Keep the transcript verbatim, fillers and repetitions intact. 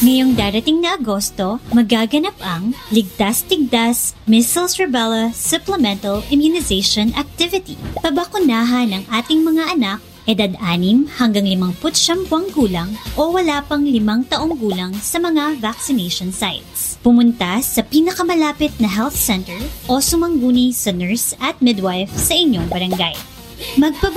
Ngayong darating na Agosto, magaganap ang Ligtas Tigdas Measles Rubella Supplemental Immunization Activity. Pabakunahan ng ating mga anak edad anim hanggang limangput siyam buwang gulang o wala pang limang taong gulang sa mga vaccination sites. Pumunta sa pinakamalapit na health center o sumangguni sa nurse at midwife sa inyong barangay. Magpaba